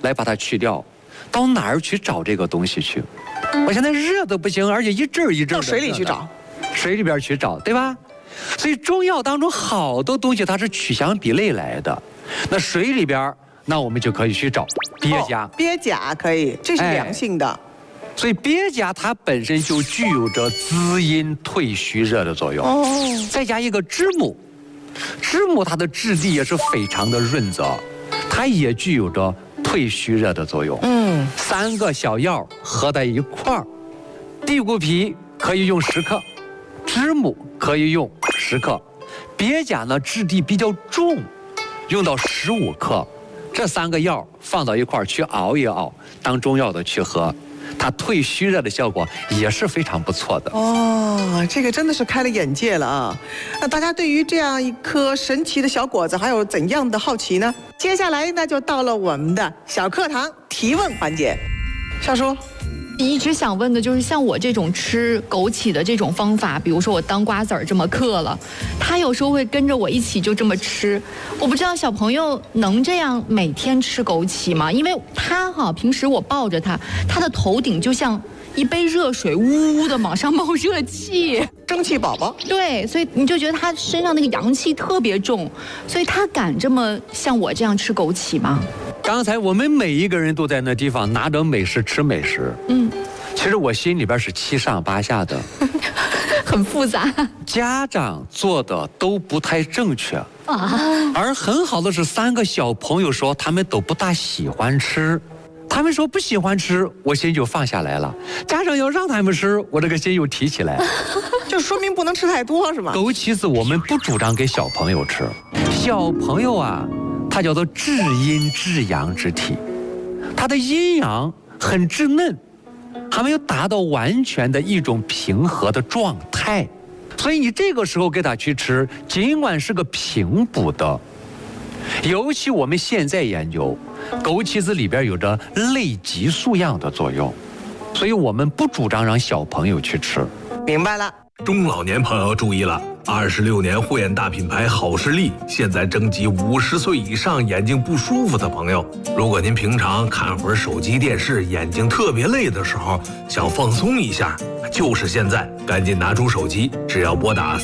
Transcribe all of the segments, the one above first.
来把它去掉，到哪儿去找这个东西去？我现在热的不行，而且一阵一阵的。 到水里去找， 水里边去找，对吧？所以中药当中好多东西它是取祥比类来的。那水里边，那我们就可以去找鳖甲。 鳖甲可以，这是凉性的。 所以鳖甲它本身就具有着滋阴退虚热的作用。再加一个知母，知母它的质地也是非常的润泽，它也具有着退虚热的作用。3个小药合在一块儿，地骨皮可以用10克，知母可以用10克，鳖甲呢质地比较重，用到15克。这3个药放到一块儿去熬一熬，当中药的去喝。它退虚热的效果也是非常不错的这个真的是开了眼界了啊！那大家对于这样一颗神奇的小果子还有怎样的好奇呢？接下来那就到了我们的小课堂提问环节。小叔， 一直想问的就是像我这种吃枸杞的这种方法，比如说我当瓜子儿这么嗑了，他有时候会跟着我一起就这么吃。我不知道小朋友能这样每天吃枸杞吗？因为他平时我抱着他，他的头顶就像一杯热水，呜呜的往上冒热气， 蒸汽宝宝。 对，所以你就觉得他身上那个阳气特别重，所以他敢这么像我这样吃枸杞吗？ 刚才我们每一个人都在那地方拿着美食吃美食，其实我心里边是七上八下的， 很复杂。 家长做的都不太正确而很好的是3个小朋友说他们都不大喜欢吃，他们说不喜欢吃，我心就放下来了。家长要让他们吃，我这个心又提起来， 就说明不能吃太多是吗？ 枸杞子我们不主张给小朋友吃，小朋友它叫做至阴至阳之体，它的阴阳很稚嫩，还没有达到完全的一种平和的状态，所以你这个时候给他去吃，尽管是个平补的，尤其我们现在研究，枸杞子里边有着类激素样的作用，所以我们不主张让小朋友去吃。 明白了。 中老年朋友注意了，26年护眼大品牌好视力现在征集50岁以上眼睛不舒服的朋友。如果您平常看会儿手机电视，眼睛特别累的时候，想放松一下，就是现在，赶紧拿出手机，只要拨打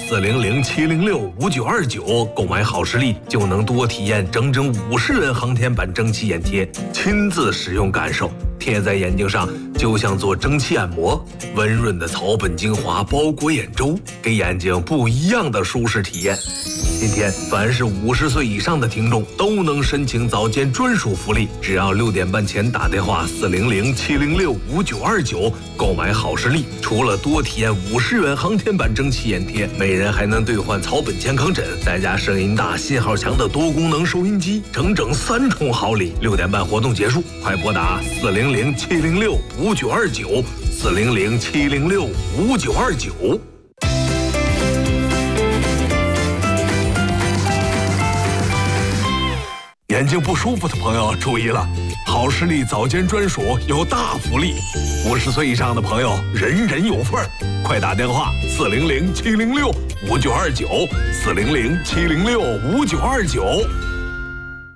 400-706-5929购买好视力，就能多体验整整50元航天版蒸汽眼贴，亲自使用感受。贴在眼睛上就像做蒸汽按摩，温润的草本精华包裹眼周，给眼睛不一样的舒适体验。今天凡是50岁以上的听众都能申请早间专属福利，只要6点半前打电话400-706-5929购买好视力，除了多体验50元航天版蒸汽眼贴，每人还能兑换草本健康枕，再加声音大、信号强的多功能收音机，整整3重好礼。6点半活动结束，快拨打400-706-5929，400-706-5929。眼睛不舒服的朋友注意了，好视力早间专属有大福利，50岁以上的朋友人人有份儿，快打电话400-706-5929，400-706-5929。